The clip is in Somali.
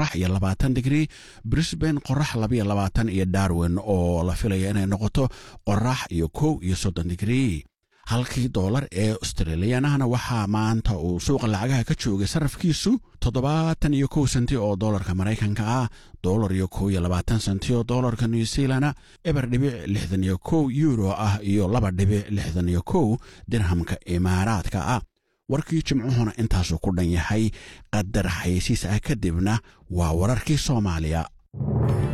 qorax iyo 20 degree Brisbane qorax 22 iyo Darwin oo la filayo inay noqoto qorax iyo 30 degree halkii dollar ee Australian-ahna waxa maanta uu suuqa lacagaha ka joogay sarafkiisu 71 senti oo dollarka Mareykanka ah dollar iyo 20 senti oo dollarka New Zealand eber dhibic 61 euro ah iyo 2.61 dirhamka Imaaraadka ah warkii jimcuhuna intaas ku dhan yahay qadar xayeysiis ah kadibna waa wararkii Soomaaliya